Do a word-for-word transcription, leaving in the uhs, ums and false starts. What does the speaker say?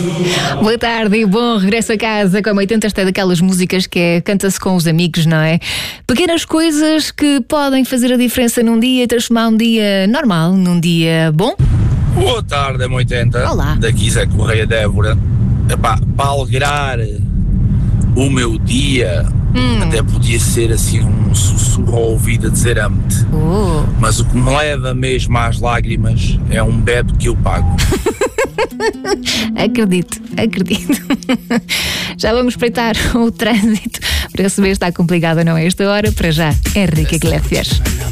Boa tarde e bom regresso a casa. Como oitenta, esta é daquelas músicas que é, canta-se com os amigos, não é? Pequenas coisas que podem fazer a diferença num dia e transformar um dia normal num dia bom. Boa tarde, M oitenta. Olá. Daqui Zé Correia de Évora. Epá, para alegrar o meu dia, hum. até podia ser assim um sussurro ao ouvido a dizer amo-te. Oh. Mas o que me leva mesmo às lágrimas é um bebe que eu pago. Acredito, acredito. Já vamos espreitar o trânsito para saber se está complicado ou não a esta hora. Para já, Henrique Iglesias.